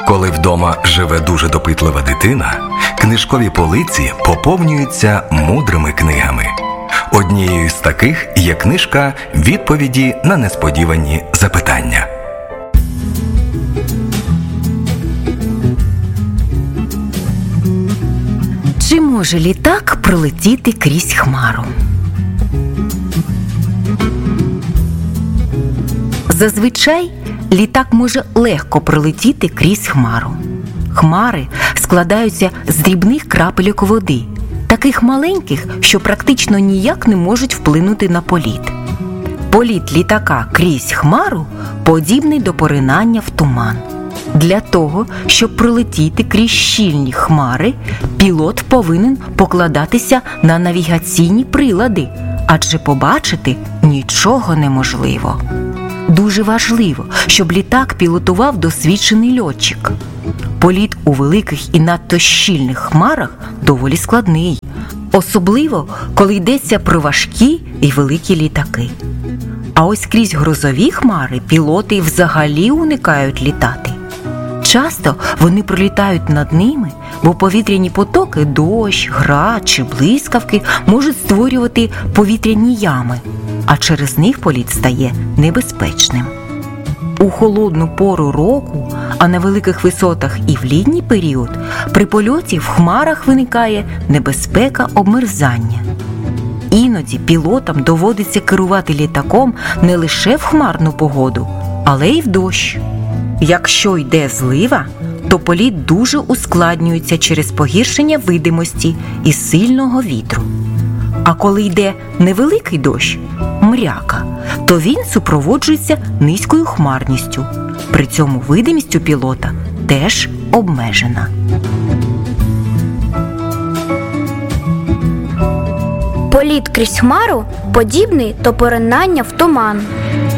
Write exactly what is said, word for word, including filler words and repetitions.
Коли вдома живе дуже допитлива дитина, книжкові полиці поповнюються мудрими книгами. Однією з таких є книжка «Відповіді на несподівані запитання». Чи може літак пролетіти крізь хмару? Зазвичай літак може легко пролетіти крізь хмару. Хмари складаються з дрібних крапельок води, таких маленьких, що практично ніяк не можуть вплинути на політ. Політ літака крізь хмару подібний до поринання в туман. Для того, щоб пролетіти крізь щільні хмари, пілот повинен покладатися на навігаційні прилади, адже побачити нічого неможливо. Дуже важливо, щоб літак пілотував досвідчений льотчик. Політ у великих і надто щільних хмарах доволі складний, особливо, коли йдеться про важкі і великі літаки. А ось крізь грозові хмари пілоти взагалі уникають літати. Часто вони пролітають над ними, бо повітряні потоки, дощ, град чи блискавки можуть створювати повітряні ями, а через них політ стає небезпечним. У холодну пору року, а на великих висотах і в літній період, при польоті в хмарах виникає небезпека обмерзання. Іноді пілотам доводиться керувати літаком не лише в хмарну погоду, але й в дощ. Якщо йде злива, то політ дуже ускладнюється через погіршення видимості і сильного вітру. А коли йде невеликий дощ, мряка, то він супроводжується низькою хмарністю. При цьому видимість у пілота теж обмежена. Політ крізь хмару подібний до поринання в туман.